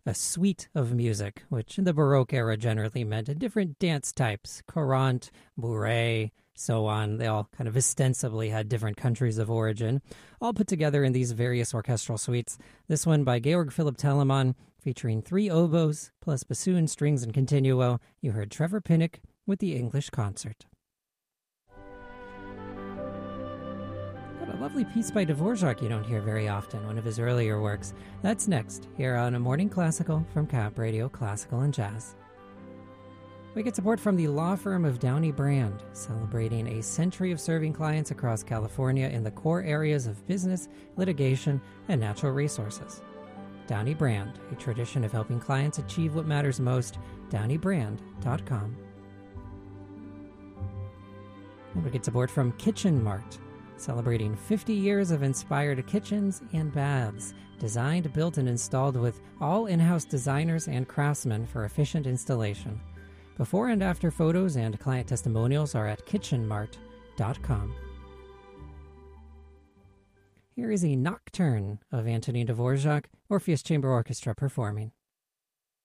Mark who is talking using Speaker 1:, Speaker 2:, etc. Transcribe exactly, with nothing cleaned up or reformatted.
Speaker 1: a suite of music, which in the Baroque era generally meant different dance types, courante, bourrée, so on. They all kind of ostensibly had different countries of origin, all put together in these various orchestral suites. This one by Georg Philipp Telemann, featuring three oboes, plus bassoon, strings, and continuo. You heard Trevor Pinnock with the English Concert. Got a lovely piece by Dvorak you don't hear very often, one of his earlier works. That's next, here on A Morning Classical from Cap Radio Classical and Jazz. We get support from the law firm of Downey Brand, celebrating a century of serving clients across California in the core areas of business, litigation, and natural resources. Downey Brand, a tradition of helping clients achieve what matters most, downey brand dot com. And we get support from Kitchen Mart, celebrating fifty years of inspired kitchens and baths, designed, built, and installed with all in-house designers and craftsmen for efficient installation. Before and after photos and client testimonials are at kitchen mart dot com. Here is a nocturne of Antonin Dvorak, Orpheus Chamber Orchestra performing.